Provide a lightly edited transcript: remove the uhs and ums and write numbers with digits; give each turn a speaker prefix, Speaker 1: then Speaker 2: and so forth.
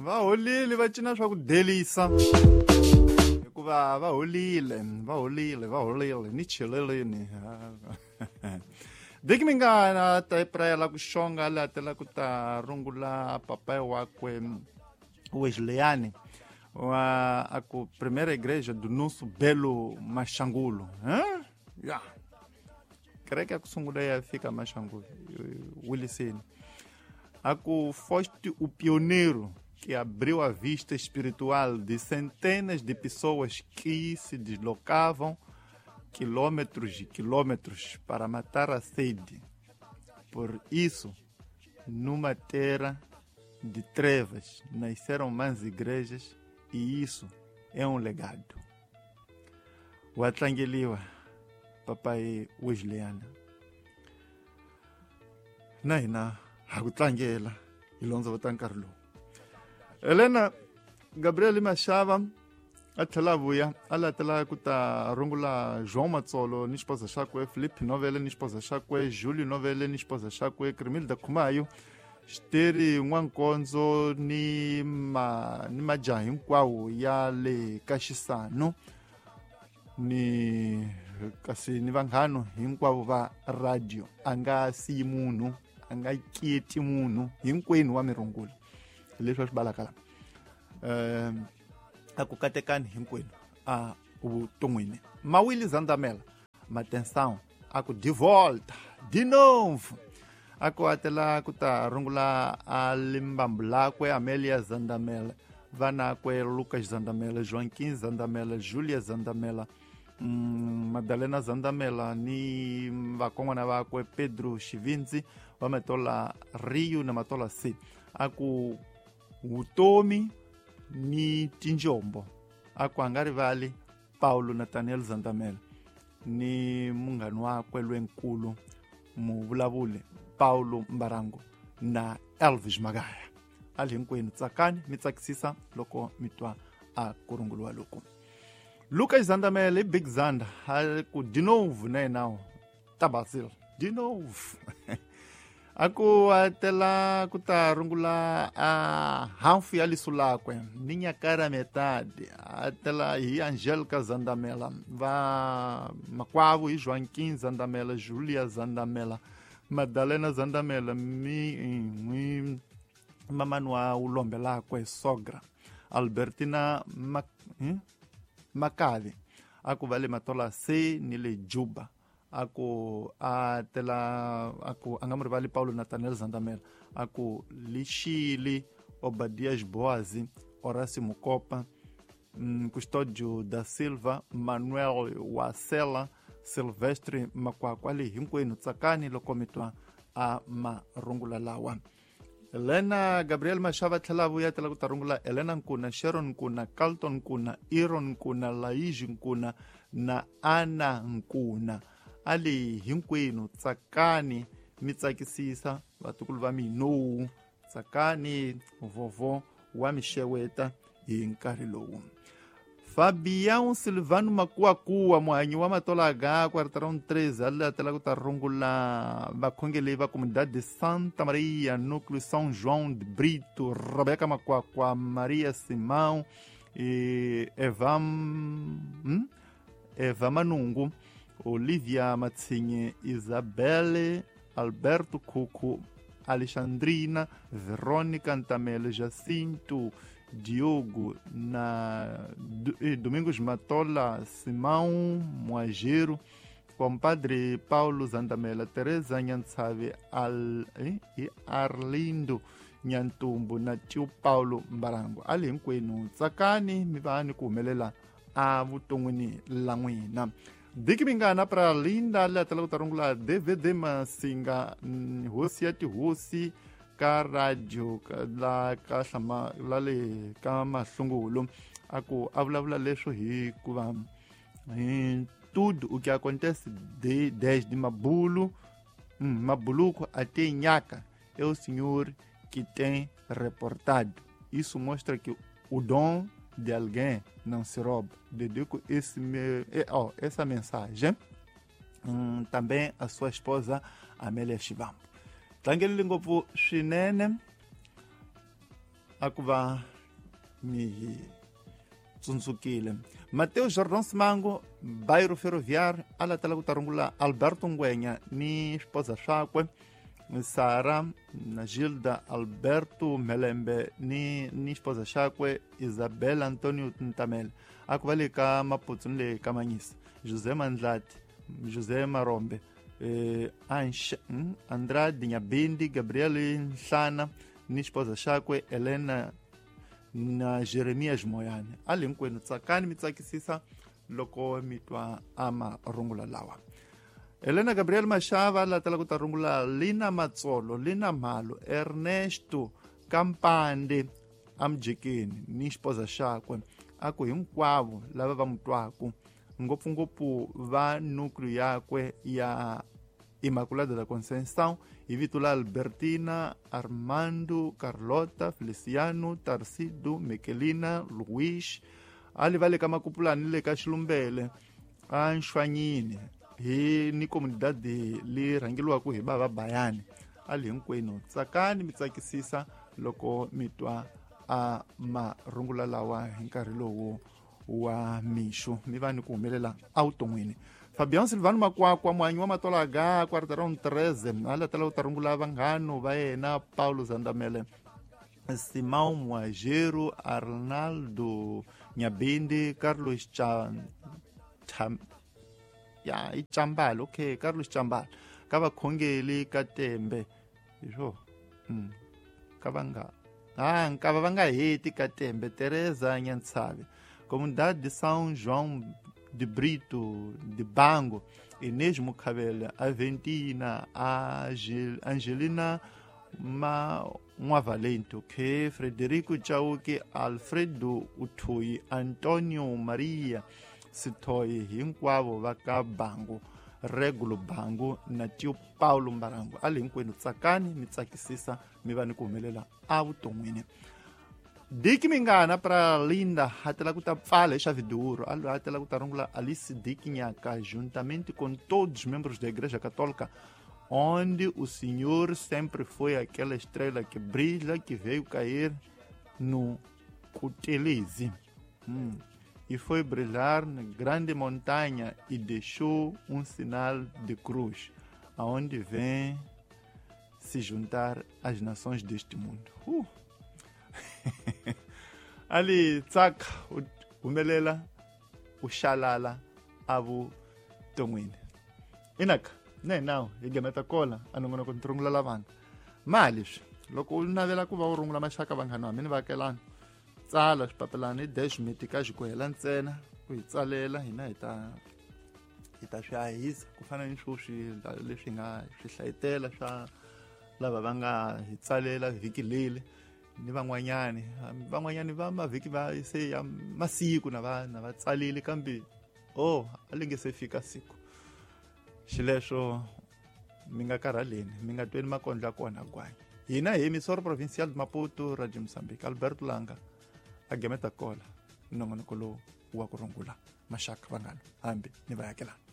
Speaker 1: va holile va cina swa ku delisa hikuva va holile ni chileleni diki mingana ta iprayela ku xonga la tela ku ta rungula papai wakwe Wesleyani wa aku primeira igreja do nosso belo Maxangulo, yeah. Creio que a kusungula ia fica Maxangulo, Willisene. Aku foste o pioneiro que abriu a vista espiritual de centenas de pessoas que se deslocavam quilômetros e quilômetros para matar a sede. Por isso, numa terra de trevas, nasceram mais igrejas e isso é um legado. O Atlangeliwa, papai Wesleyana. Naina, Hagutlangela, Ilonzo Vatankarlu. Helena, Gabriel Machava, Atalavuya, ala tala kuta rungula João Matsolo, nisposa shakwe, Felipe Novele, nisposa shakwe, Júlio Novele, nisposa shakwe, Cremilda Kumayo, Steri Nwankonzo ni majaha hinkwawo ya le kaxisano ni kasi ni vanghano hinkwavo va radio anga siyi munhu anga kiti munhu hinkwenu wa mirungula leswi va swi balaka a ku katekani hinkwenu a vuton'wini Mawili Zandamela matensawu a ku de volta de novo ako atela kuta rungula a limbambu lakwe Amélia Zandamela, vanakwe Lucas Zandamela, Joaquim Zandamela, Júlia Zandamela, Madalena Zandamela, ni vakongwana vakwe Pedro Chivinzi, vametola Rio na matola C. Aku vutomi ni tinjombo. Aku angarivali Paulo Nathaniel Zandamela, ni munghana wakwe lwenkulu muvulavule Paulo Mbarango na Elvis Magaya. Ali hinkwenu tsakani mi tsakisisa loko mi twa a kurungulwa loko. Lucas Zandamela Big Zanda ku de novo na nawo Tabasil de novo. Aku atela ku ta rungula a hanfu ya lisulakwe ninya cara metade atela hi Angélica Zandamela va makwavo hi Joaquim Zandamela, Júlia Zandamela, Madalena Zandamela, mi mamanua ulombe lakwe sogra Albertina Makave. Aku vale matola C nile Juba. Aku atela aku angamri vale Paulo Nathaniel Zandamela. Aku Lixili Obadias Boazi, Horácio Mucopa, Custódio da Silva, Manuel Wacela, Silvestre Makwakwali hinkwenu tsakani loko mitwa a marungula lawa. Elena Gabriel Machava tlhelavu ya tela kutarungula Elena Nkuna, Sharon Nkuna, Carlton Nkuna, Iron Nkuna, Laiji Nkuna na Ana Nkuna. Ali hinkwenu tsakani mitsakisisa vatukulu va minowu tsakani vovo wa mixeweta hi nkarhi lowu. Fabião Silvano Makuakua, muhanyi wa matola agakwa ritaron 13 ali atela ku ta rungula vakhongeli va comunidade de Santa Maria, núcleo São João de Brito, Rebeca Makuakua, Maria Simão, Eva Manungu, Olivia Matsinhe, Isabelle, Alberto Cuco, Alexandrina, Verônica Antamele, Jacinto, Diogo, Domingos Matola, Simão Moageiro, compadre Paulo Zandamela, Teresa Nhansave, Arlindo Nhantumbo na tio Paulo Mbarango. Ali hinkwenu tsakani mi vani ku humelela a vuton'wini la n'wina. Diki mingana pra linda le atela ku tarungula DVD Masinga, hosi ya tihosi ka radio la ka hlama la le ka mahlungulo aku avulavula leswo hi ku va tudo o que acontece desde Mabuluco até Nhaca é o Senhor que tem reportado. Isso mostra que o dom de alguém não se rouba. Dedico essa mensagem também a sua esposa Amélia Chivambo. Tlangeli ngopfu swinene aku va mi hi tsundzukile. Mateo Jordão Simango, bairro Ferroviário, ala tala ku ta rungula Alberto Ngwenya ni esposa swakwe Sara na Gilda Alberto Melembe ni esposa swakwe Isabela Antonio Ntamela. Aku vale ka Maputsu le Kamanyisa, José Mandlati, José Marombe, Andrade Nyabindi, Gabriele Nhlana ni esposa swakwe Helena na Jeremias Moyane. Ali hinkwenu tsakani mi tsakisisa loko mi twa marungula lawa. Helena Gabriel Mashava la tala ku ta rungula Lina Matsolo, Lina Malo, Ernesto Kampande amjekeni ni esposa swakwe. Aku hinkwavo lava va mutwaku ngopfungopfu va núcleo yakwe ya Imaculada da Conceição, hi vito la Albertina, Armando, Carlota, Feliciano, Tarcido, Miquelina, Luís, ali vale ka Makupulani le ka Xilumbele, a Nxwanyini, hi ni comunidade li rhangeliwaku hi bava Bayani. Ali hinkwenu tsakani mi tsakisisa loko mi twa a marungula lawa hi nkarhi lowu wa mixo mi va ni ku humelela evuton'wini. Fabian Silvano Makwakwa, muhanyi wa Matola Ga, Quartarão 13, ala tala ku ta rungula vanghano va yena Paulo Zandamele, Simão Muajero, Arnaldo Nyabindi, Carlos Chambal, okay, Carlos Chambal, ka vakhongeli ka Tembe, nkava va nga heti ka Tembe, Teresa Nyantsave, Comunidade de São João de Brito, de Bango, Inês Mukavela, Aventina, Angelina Valento, que Frederico Chauque, Alfredo Utui, Antonio Maria Sitoi, hinkwavo va ka Bango, Regulo Bango na tio Paulo Mbarango. Ali hinkwenu tsakani mi tsakisisa mi va ni ku humelela evuton'wini. Diki Mingana para Linda, hatela ku ta pfala hi chave de ouro. Hatela ku ta rungula Alice Diki Nhaka, juntamente com todos os membros da Igreja Católica, onde o Senhor sempre foi aquela estrela que brilha, que veio cair no Kutelizi. E foi brilhar na grande montanha e deixou um sinal de cruz, aonde vem se juntar as nações deste mundo. Ali tsaka humelela ushalala evuton'wini. Inaka ne nawu hi gemeta kola anongonoko ni rungula lavana mali swi loko u navela ku va u rungula maxaka vanghana wa mina vaakelana tsala swipapelana hi dash mitika xi ku hela ntsena ku hi tsalela hina hi ta swi hahisa ku fana ni swi leswi nga swi hlayetela swa lava va nga hi tsalela vhiki lele ni van'wanyani va mavhiki va se ya masiku na va tsalile kambe a linge se fika siku xileswo mi nga karhaleni mi nga tweni makondla kona gwanya hina hi emisoro provincial de Maputo, Radio Moçambique, Alberto Langa a gemeta kola nongonoko lowu wa ku rungula maxaka vanghana hambi ni va yakelana.